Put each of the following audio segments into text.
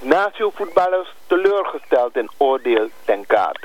Natio-voetballers teleurgesteld in oordeel ten Kate.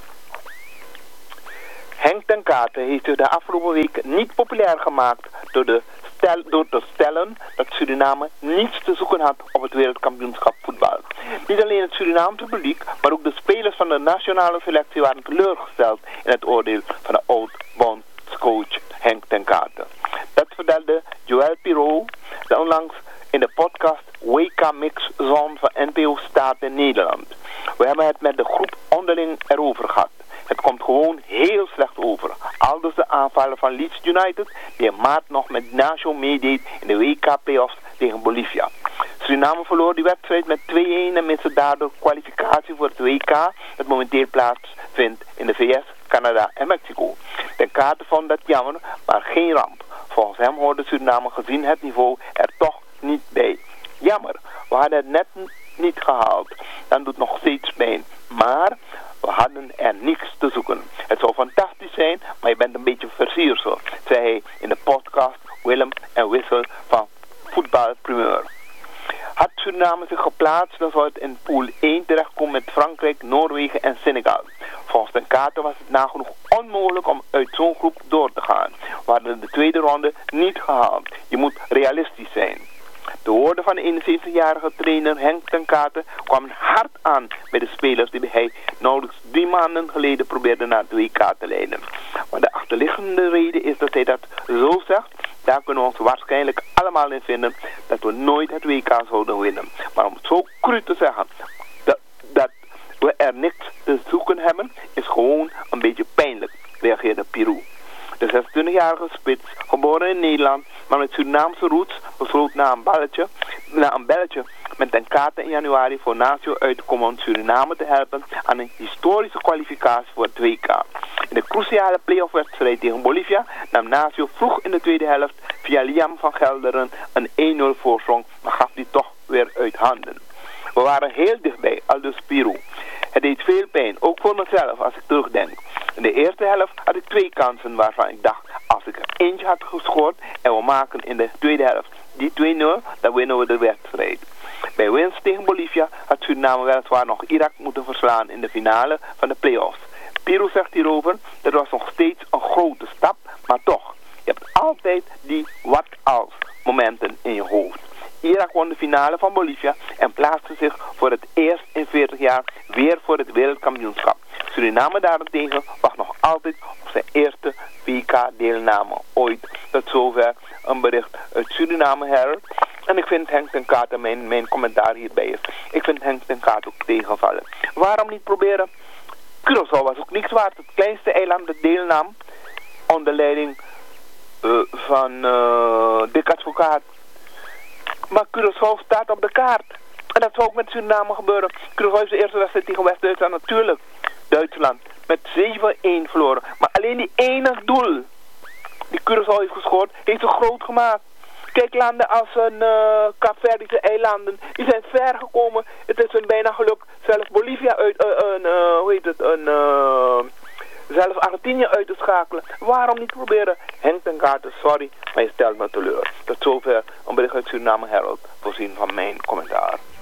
Henk ten Kate heeft zich de afgelopen week niet populair gemaakt door te stellen dat Suriname niets te zoeken had op het wereldkampioenschap voetbal. Niet alleen het Surinaamse publiek, maar ook de spelers van de nationale selectie waren teleurgesteld in het oordeel van de oud-bondscoach Henk ten Kate. Dat vertelde Joël Pirot onlangs in de podcast WK Mix Zone van NPO Staat in Nederland. We hebben het met de groep onderling erover gehad. Het komt gewoon heel slecht over. Aldus de aanvallen van Leeds United, die in maart nog met Nacio meedeed in de WK-playoffs tegen Bolivia. Suriname verloor die wedstrijd met 2-1 en miste daardoor kwalificatie voor het WK, dat momenteel plaatsvindt in de VS, Canada en Mexico. Ten Kate vond dat jammer, maar geen ramp. Volgens hem hoorde Suriname gezien het niveau er toch niet bij. Jammer, we hadden het net niet gehaald. Dan doet het nog steeds pijn. Maar we hadden er niks te zoeken. Het zou fantastisch zijn, maar je bent een beetje versiersel, zei hij in de podcast Willem en Wissel van Voetbal Primeur. Had Suriname zich geplaatst, dan zou het in pool 1 terechtkomen met Frankrijk, Noorwegen en Senegal. Volgens ten Kate was het nagenoeg onmogelijk om uit zo'n groep door te gaan. We hadden de tweede ronde niet gehaald. Je moet realistisch zijn. De woorden van de 71-jarige trainer Henk ten Kate kwamen hard aan bij de spelers die hij nauwelijks 3 maanden geleden probeerde naar het WK te leiden. Maar de achterliggende reden is dat hij dat zo zegt. Daar kunnen we ons waarschijnlijk allemaal in vinden dat we nooit het WK zouden winnen. Maar om het zo cru te zeggen dat we er niks te zoeken hebben, is gewoon een beetje pijnlijk, reageerde Pirou. De 26-jarige spits, geboren in Nederland, maar met Surinaamse roots, besloot na een belletje met ten Kate in januari voor Nacio uit te komen om Suriname te helpen aan een historische kwalificatie voor het WK. In de cruciale playoff-wedstrijd tegen Bolivia nam Nacio vroeg in de tweede helft via Liam van Gelderen een 1-0 voorsprong, maar gaf die toch weer uit handen. We waren heel dichtbij, aldus Pirou. Het deed veel pijn, ook voor mezelf als ik terugdenk. In de eerste helft had ik 2 kansen waarvan ik dacht, als ik er eentje had gescoord en we maken in de tweede helft die 2-0, dan winnen we de wedstrijd. Bij winst tegen Bolivia had Suriname weliswaar nog Irak moeten verslaan in de finale van de play-offs. Pirou zegt hierover, dat was nog steeds een grote stap, maar toch, je hebt altijd die wat-als momenten in je hoofd. Irak won de finale van Bolivia en plaatste zich voor het eerst in 40 jaar weer voor het wereldkampioenschap. Suriname daarentegen wacht nog altijd op zijn eerste WK-deelname ooit. Tot zover een bericht uit Suriname Herald. En ik vind Henk ten Kate, mijn commentaar hierbij is, ik vind Henk ten Kate ook tegenvallen. Waarom niet proberen? Curaçao was ook niks waard. Het kleinste eiland dat deelnam onder leiding van Dick Advocaat. Maar Curaçao staat op de kaart. En dat zou ook met Suriname gebeuren. Curaçao heeft de eerste wedstrijd tegen West-Duitsland natuurlijk. Duitsland met 7-1 verloren. Maar alleen die ene doel die Curaçao heeft gescoord, heeft ze groot gemaakt. Kijk, landen als een Kaapverdische eilanden, die zijn ver gekomen. Het is hun bijna geluk zelfs Bolivia uit, zelfs Argentinië uit te schakelen. Waarom niet proberen? Henk ten Kate, sorry, maar je stelt me teleur. Tot zover een bericht uit Suriname Herald, voorzien van mijn commentaar.